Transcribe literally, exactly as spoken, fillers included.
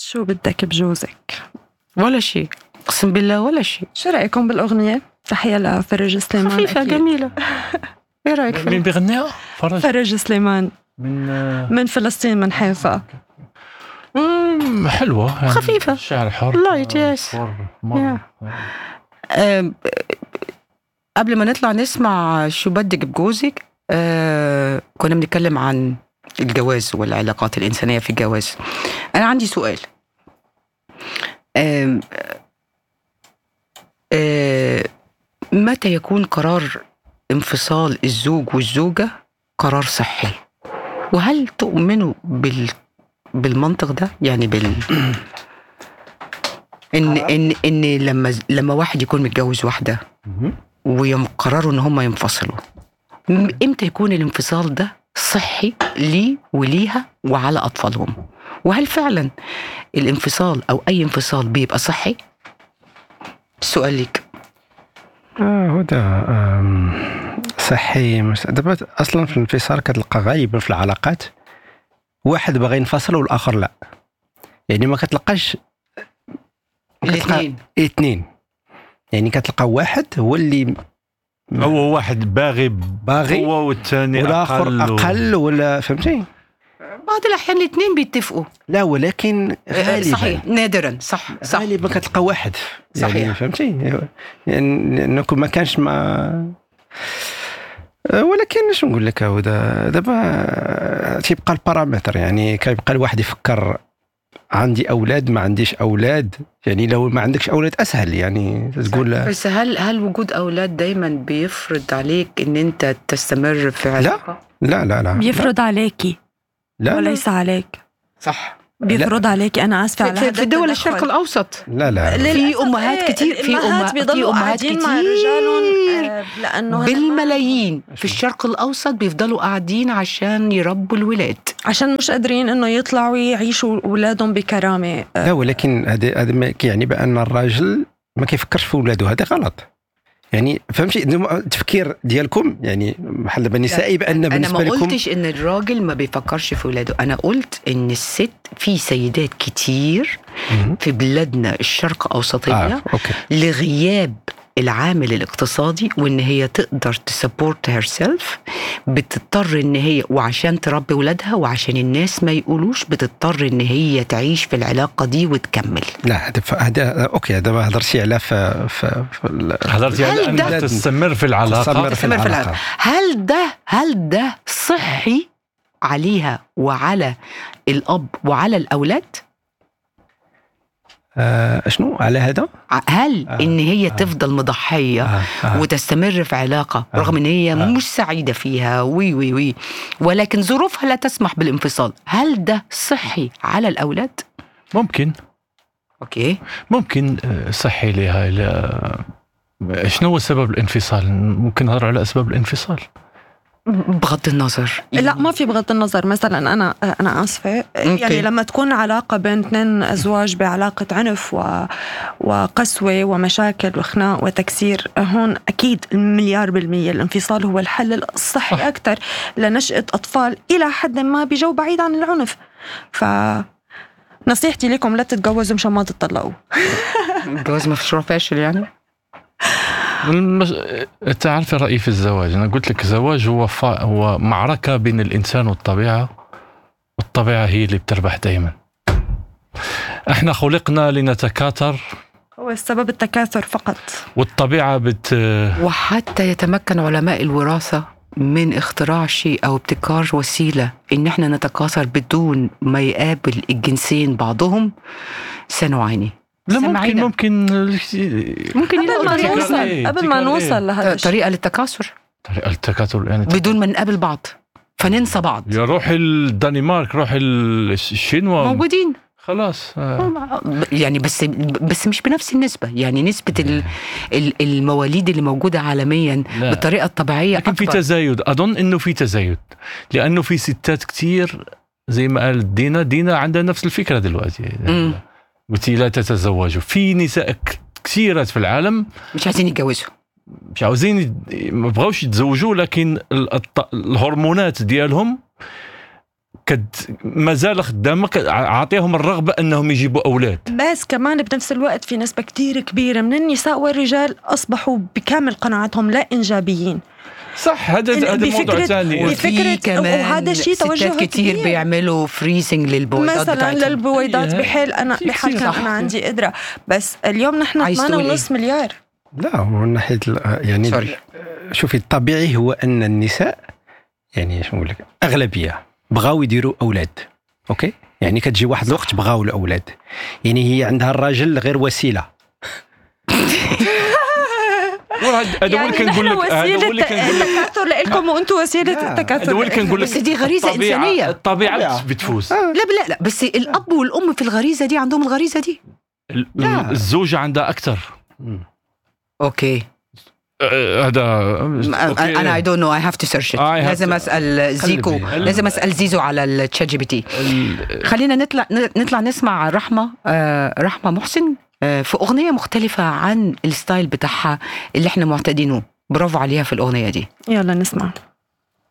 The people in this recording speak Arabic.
شو بدك بجوزك؟ ولا شيء، اقسم بالله ولا شيء. شو رأيكم بالأغنية؟ تحية لفرج سليمان. خفيفة أكيد. جميلة. ايه رأيك فيها؟ مين بيغنيها؟ فرج فرج سليمان من من فلسطين من حيفا. مم، حلوة يعني خفيفة. شعر حر لايت يس. أه قبل ما نطلع نسمع شو بدك بجوزك، أه كنا بنتكلم عن الجواز والعلاقات الإنسانية في الجواز. أنا عندي سؤال. أه أه متى يكون قرار انفصال الزوج والزوجة قرار صحي؟ وهل تؤمنوا بال بالمنطق ده؟ يعني بال ان ان ان لما لما واحد يكون متجوز واحدة ويقرروا ان هم ينفصلوا، امتى يكون الانفصال ده صحي ليه وليها وعلى اطفالهم؟ وهل فعلا الانفصال او اي انفصال بيبقى صحي؟ السؤال ليك. آه هو ده صحي. دابا اصلا في الانفصال كتلقى غالبا في العلاقات واحد باغي ينفصل والاخر لا، يعني ما كتلقاش الاثنين الاثنين يعني كتلقى واحد هو اللي هو واحد باغي باغي هو والثاني والاخر اقل, أقل ولا فهمتي؟ بعض الاحيان الاثنين بيتفقوا. لا ولكن غالبا صحيح نادرا. صح صح غالبا كتلقى واحد يعني صحيح. فهمتي؟ يعني لانه ما كانش ما ولكن شو نقول لك، هو دابا تيبقى البارامتر، يعني كيبقى الواحد يفكر عندي اولاد ما عنديش اولاد، يعني لو ما عندكش اولاد اسهل يعني تقول. بس هل هل وجود اولاد دايما بيفرض عليك ان انت تستمر في علاقه؟ لا لا لا بيفرض عليكي لا وليس عليك. صح بيفرض عليكي. انا اسفه على هذا في دول الشرق الاوسط. لا لا في امهات كتير، في امهات بيضلوا قاعدين مع رجالهم لانه بالملايين في الشرق الاوسط بيفضلوا قاعدين عشان يربوا الولاد، عشان مش قادرين انه يطلعوا يعيشوا اولادهم بكرامه. لا ولكن هذا هذا يعني بان الراجل ما كيفكرش في اولاده، هذا غلط يعني فهمتي؟ التفكير ديالكم يعني محل بالنسائي بان بالنسبه لكم. انا ما قلتش ان الراجل ما بيفكرش في اولاده، انا قلت ان الست في سيدات كتير في بلادنا الشرق اوسطيه آه، لغياب العامل الاقتصادي وان هي تقدر تسبورت هير سيلف، بتضطر ان هي وعشان تربي ولادها وعشان الناس ما يقولوش بتضطر ان هي تعيش في العلاقه دي وتكمل. لا هذا هذا اوكي، هذا ما هضرتي على ف ف هضرتي على ان تستمر في العلاقه تستمر في العلاقه. هل ده هل ده صحي عليها وعلى الاب وعلى الاولاد؟ آه شنو على هذا؟ هل آه ان هي آه تفضل مضحيه آه آه وتستمر في علاقه آه رغم ان هي آه مش سعيده فيها وي وي وي ولكن ظروفها لا تسمح بالانفصال، هل ده صحي على الاولاد؟ ممكن. اوكي ممكن صحي لها. لا شنو هو سبب الانفصال؟ ممكن نهضر على اسباب الانفصال بغض النظر. لا ما في بغض النظر. مثلا أنا أنا آسفة أوكي. يعني لما تكون علاقة بين اثنين أزواج بعلاقة عنف و... وقسوة ومشاكل وخناق وتكسير، هون أكيد المليار بالمية الانفصال هو الحل الصحي أكتر لنشأة أطفال إلى حد ما بجو بعيد عن العنف. فنصيحتي لكم لا تتجوزوا مشان ما تطلقوا. الجواز مشروع فاشل يعني. المش... تعرف رأيي في الزواج، أنا قلت لك الزواج هو ف... هو معركة بين الإنسان والطبيعة، والطبيعة هي اللي بتربح دائما. احنا خلقنا لنتكاثر، هو السبب التكاثر فقط، والطبيعة بت وحتى يتمكن علماء الوراثة من اختراع شيء أو ابتكار وسيلة إن احنا نتكاثر بدون ما يقابل الجنسين بعضهم سنعاني. لا ممكن ممكن ممكن قبل ما نوصل قبل ما نوصل لهذا طريقة للتكاثر، طريقة التكاثر يعني بدون ما نقابل بعض فننسى بعض. يا روح الدنمارك، روح الشينوا موجودين خلاص آه. يعني بس بس مش بنفس النسبة، يعني نسبة المواليد اللي موجودة عالميا لا. بالطريقة الطبيعية لكن أكبر. في تزايد، أظن إنه في تزايد لأنه في ستات كتير زي ما قال دينا دينا عندها نفس الفكرة دلوقتي وتي لا تتزوجوا. في نساء كثيرات في العالم مش عايزين يتجوزوا، مش عاوزين ما بغاوش يتزوجوا، لكن الهرمونات ديالهم كد ما زال خدامك، عاطيهم الرغبة أنهم يجيبوا أولاد. بس كمان بنفس الوقت في نسبة كتير كبيرة من النساء والرجال أصبحوا بكامل قناعتهم لا إنجابيين. صح، هذا هذا موضوع ثاني. وفي كمان وهذا شيء توجه كتير, كتير بيعملوا فريزنج للبويضات مثلا بتاعتهم. للبويضات بحال أنا بحال كان أنا عندي قدرة. بس اليوم نحن ثمانية ونص مليار. لا من ناحية يعني سوري. شوفي الطبيعي هو أن النساء يعني شو نقول لك أغلبية بغاو يديروا أولاد. أوكي يعني كتجي واحد الوقت بغاو الأولاد، يعني هي عندها الراجل غير وسيلة. هذا هو اللي كنقول لك، هذا هو اللي كنقول لك التكاثر لكم وانتم وسيله التكاثر. هذا هو اللي كنقول لك، بس دي غريزه انسانيه، الطبيعه بتفوز. لا لا لا بس الاب والام في الغريزه دي عندهم الغريزه دي. الزوجه عندها اكثر. اوكي هذا انا اي دونت نو اي هاف تو سيرش. لازم اسال زيكو، لازم اسال زيزو على التشات جي بي تي. خلينا نطلع نطلع نسمع رحمه رحمه محسن في أغنية مختلفة عن الستايل بتاعها اللي احنا معتادينه. برافو عليها في الأغنية دي. يلا نسمع.